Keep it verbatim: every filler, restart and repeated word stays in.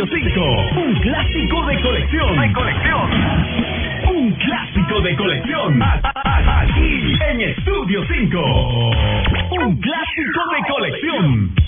cinco. Un clásico de colección. De colección. Un clásico de colección. A- a- Aquí en Estudio cinco. Un clásico de colección.